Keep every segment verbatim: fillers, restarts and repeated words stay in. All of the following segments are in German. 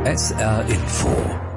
S R Info.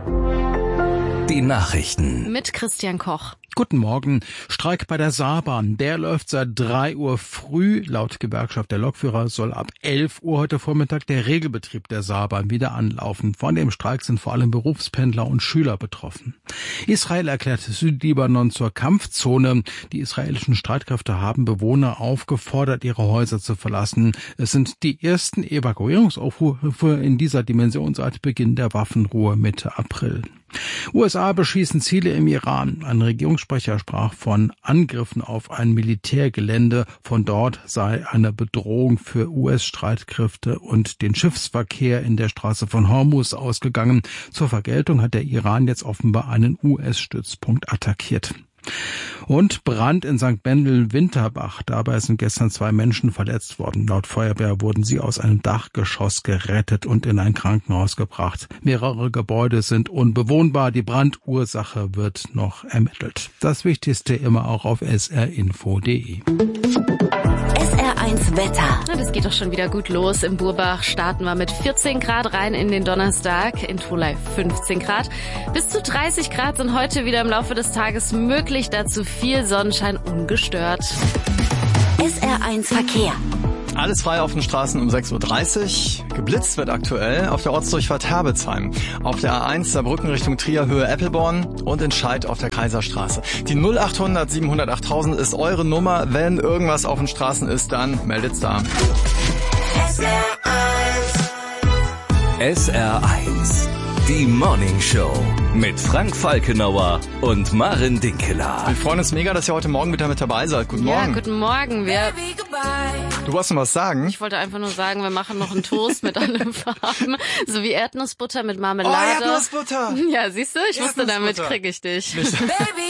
Die Nachrichten. Mit Christian Koch. Guten Morgen. Streik bei der Saarbahn. Der läuft seit drei Uhr früh. Laut Gewerkschaft der Lokführer soll ab elf Uhr heute Vormittag der Regelbetrieb der Saarbahn wieder anlaufen. Von dem Streik sind vor allem Berufspendler und Schüler betroffen. Israel erklärt Südlibanon zur Kampfzone. Die israelischen Streitkräfte haben Bewohner aufgefordert, ihre Häuser zu verlassen. Es sind die ersten Evakuierungsaufrufe in dieser Dimension seit Beginn der Waffenruhe Mitte April. U S A beschießen Ziele im Iran. Ein Regierungssprecher sprach von Angriffen auf ein Militärgelände. Von dort sei eine Bedrohung für U S-Streitkräfte und den Schiffsverkehr in der Straße von Hormuz ausgegangen. Zur Vergeltung hat der Iran jetzt offenbar einen U S-Stützpunkt attackiert. Und Brand in Sankt Bendel-Winterbach. Dabei sind gestern zwei Menschen verletzt worden. Laut Feuerwehr wurden sie aus einem Dachgeschoss gerettet und in ein Krankenhaus gebracht. Mehrere Gebäude sind unbewohnbar. Die Brandursache wird noch ermittelt. Das Wichtigste immer auch auf s r info punkt d e. S R eins Wetter. Na, das geht doch schon wieder gut los. Im Burbach starten wir mit vierzehn Grad rein in den Donnerstag. In Tholey fünfzehn Grad. Bis zu dreißig Grad sind heute wieder im Laufe des Tages möglich. Dazu viel Sonnenschein ungestört. S R eins Verkehr. Alles frei auf den Straßen um sechs Uhr dreißig. Geblitzt wird aktuell auf der Ortsdurchfahrt Herbetsheim, auf der A eins Saarbrücken Richtung Trier Höhe Eppelborn und in Scheid auf der Kaiserstraße. Die null achthundert siebenhundert achttausend ist eure Nummer. Wenn irgendwas auf den Straßen ist, dann meldet's da. S R eins. S R eins. Die Morning Show mit Frank Falkenauer und Maren Dinkeler. Wir freuen uns mega, dass ihr heute Morgen wieder mit dabei seid. Guten Ja, Morgen. guten Morgen. Wir, Du wolltest noch was sagen? ich wollte einfach nur sagen, wir machen noch einen Toast mit allen Farben, sowie Erdnussbutter mit Marmelade. Oh, Erdnussbutter! Ja, siehst du, ich wusste, damit Erdnussbutter. krieg ich dich. Nicht-